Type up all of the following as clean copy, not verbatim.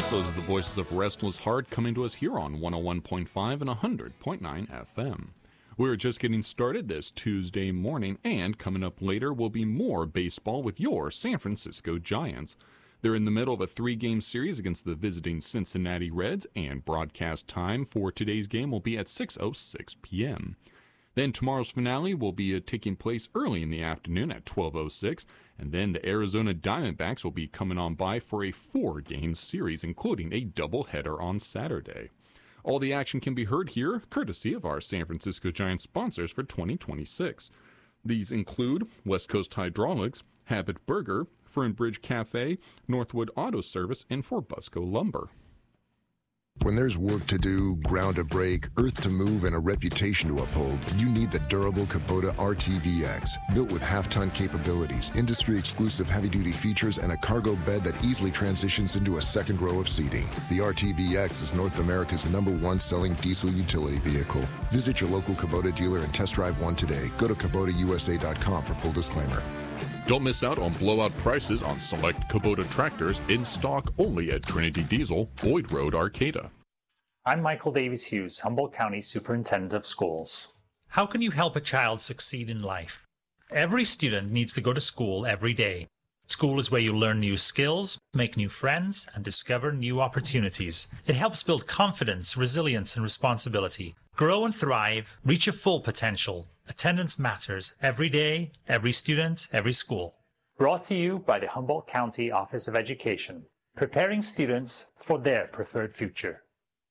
Those are the voices of Restless Heart coming to us here on 101.5 and 100.9 FM. We're just getting started this Tuesday morning, and coming up later will be more baseball with your San Francisco Giants. They're in the middle of a 3-game series against the visiting Cincinnati Reds, and broadcast time for today's game will be at 6:06 p.m. Then tomorrow's finale will be taking place early in the afternoon at 12:06, and then the Arizona Diamondbacks will be coming on by for a 4-game series, including a doubleheader on Saturday. All the action can be heard here, courtesy of our San Francisco Giants sponsors for 2026. These include West Coast Hydraulics, Habit Burger, Fernbridge Cafe, Northwood Auto Service, and Forbusco Lumber. When there's work to do, ground to break, earth to move, and a reputation to uphold, you need the durable Kubota RTVX. Built with half-ton capabilities, industry-exclusive heavy-duty features, and a cargo bed that easily transitions into a second row of seating. The RTVX is North America's #1 selling diesel utility vehicle. Visit your local Kubota dealer and test drive one today. Go to KubotaUSA.com for full disclaimer. Don't miss out on blowout prices on select Kubota tractors in stock only at Trinity Diesel, Boyd Road, Arcata. I'm Michael Davies Hughes, Humboldt County Superintendent of Schools. How can you help a child succeed in life? Every student needs to go to school every day. School is where you learn new skills, make new friends, and discover new opportunities. It helps build confidence, resilience, and responsibility. Grow and thrive, reach your full potential. Attendance matters every day, every student, every school. Brought to you by the Humboldt County Office of Education, preparing students for their preferred future.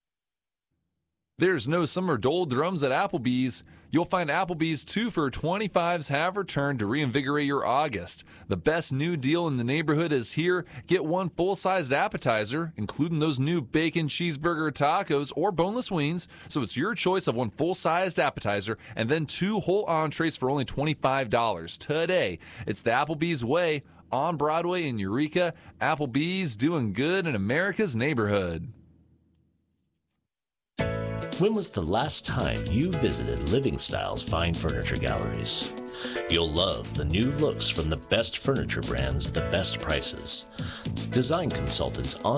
There's no summer doldrums at Applebee's. You'll find Applebee's 2 for $25s have returned to reinvigorate your August. The best new deal in the neighborhood is here. Get one full-sized appetizer, including those new bacon cheeseburger tacos or boneless wings. So it's your choice of one full-sized appetizer and then 2 whole entrees for only $25 today. It's the Applebee's way on Broadway in Eureka. Applebee's doing good in America's neighborhood. When was the last time you visited Living Style's fine furniture galleries? You'll love the new looks from the best furniture brands, the best prices. Design consultants on